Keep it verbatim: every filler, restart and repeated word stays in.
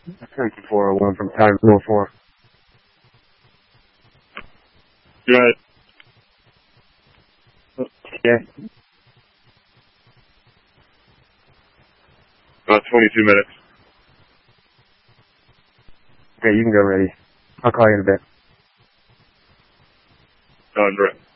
Census four oh one from Time oh four. Go ahead. Yeah. About twenty-two minutes. Okay, you can go ready. I'll call you in a bit. On direct.